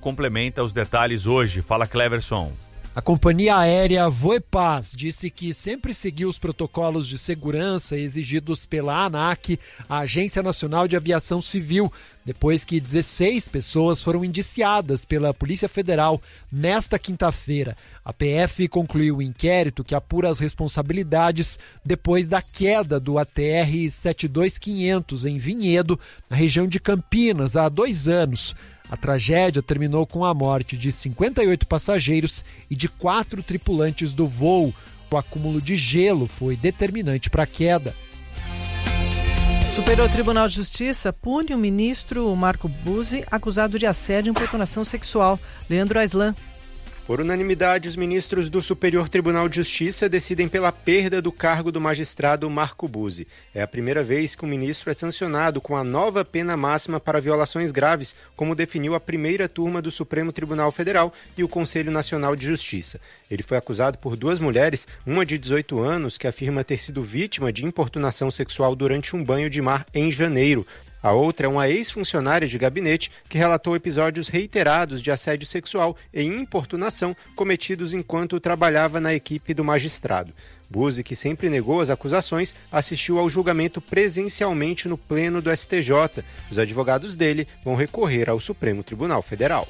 complementa os detalhes hoje. Fala, Cleverson. A companhia aérea Voepaz disse que sempre seguiu os protocolos de segurança exigidos pela ANAC, a Agência Nacional de Aviação Civil, depois que 16 pessoas foram indiciadas pela Polícia Federal nesta quinta-feira. A PF concluiu o inquérito que apura as responsabilidades depois da queda do ATR 72500 em Vinhedo, na região de Campinas, há 2 anos. A tragédia terminou com a morte de 58 passageiros e de 4 tripulantes do voo. O acúmulo de gelo foi determinante para a queda. Superior Tribunal de Justiça pune o ministro Marco Buzzi, acusado de assédio e importunação sexual. Leandro Aislan. Por unanimidade, os ministros do Superior Tribunal de Justiça decidem pela perda do cargo do magistrado Marco Buzzi. É a primeira vez que um ministro é sancionado com a nova pena máxima para violações graves, como definiu a primeira turma do Supremo Tribunal Federal e o Conselho Nacional de Justiça. Ele foi acusado por 2 mulheres, uma de 18 anos, que afirma ter sido vítima de importunação sexual durante um banho de mar em janeiro. A outra é uma ex-funcionária de gabinete que relatou episódios reiterados de assédio sexual e importunação cometidos enquanto trabalhava na equipe do magistrado. Buzzi, que sempre negou as acusações, assistiu ao julgamento presencialmente no pleno do STJ. Os advogados dele vão recorrer ao Supremo Tribunal Federal.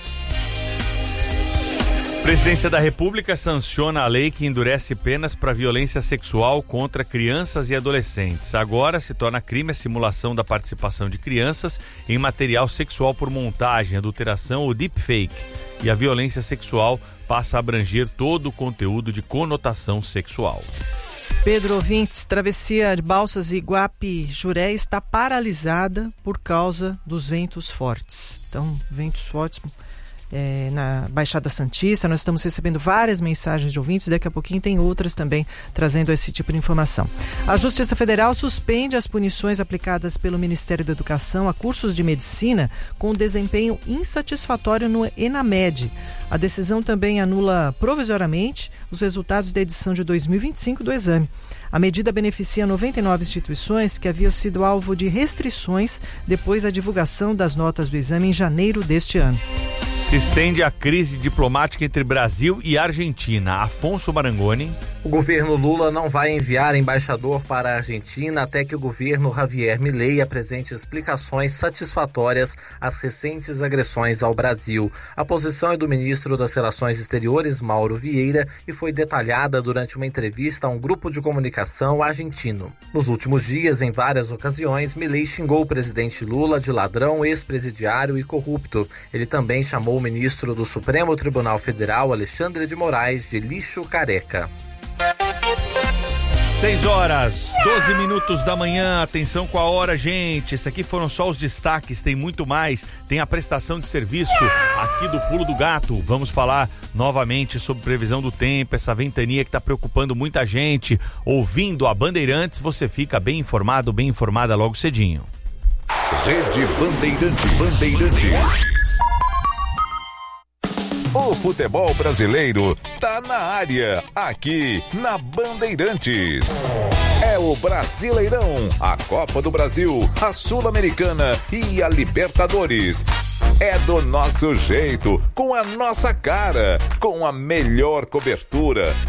A Presidência da República sanciona a lei que endurece penas para violência sexual contra crianças e adolescentes. Agora se torna crime a simulação da participação de crianças em material sexual por montagem, adulteração ou deepfake. E a violência sexual passa a abranger todo o conteúdo de conotação sexual. Pedro ouvintes, travessia de Balsas e Guapi-Juré está paralisada por causa dos ventos fortes. Então, ventos fortes na Baixada Santista. Nós estamos recebendo várias mensagens de ouvintes, daqui a pouquinho tem outras também trazendo esse tipo de informação. A Justiça Federal suspende as punições aplicadas pelo Ministério da Educação a cursos de medicina com desempenho insatisfatório no ENAMED. A decisão também anula provisoriamente os resultados da edição de 2025 do exame. A medida beneficia 99 instituições que haviam sido alvo de restrições depois da divulgação das notas do exame em janeiro deste ano. Se estende a crise diplomática entre Brasil e Argentina. Afonso Marangoni. O governo Lula não vai enviar embaixador para a Argentina até que o governo Javier Milei apresente explicações satisfatórias às recentes agressões ao Brasil. A posição é do ministro das Relações Exteriores, Mauro Vieira, e foi detalhada durante uma entrevista a um grupo de comunicação argentino. Nos últimos dias, em várias ocasiões, Milei xingou o presidente Lula de ladrão, ex-presidiário e corrupto. Ele também chamou o ministro do Supremo Tribunal Federal, Alexandre de Moraes, de lixo careca. 6h12 da manhã, atenção com a hora, gente. Esse aqui foram só os destaques, tem muito mais. Tem a prestação de serviço aqui do Pulo do Gato. Vamos falar novamente sobre previsão do tempo, essa ventania que está preocupando muita gente. Ouvindo a Bandeirantes, você fica bem informado, bem informada logo cedinho. Rede Bandeirantes. O futebol brasileiro tá na área, aqui na Bandeirantes. É o Brasileirão, a Copa do Brasil, a Sul-Americana e a Libertadores. É do nosso jeito, com a nossa cara, com a melhor cobertura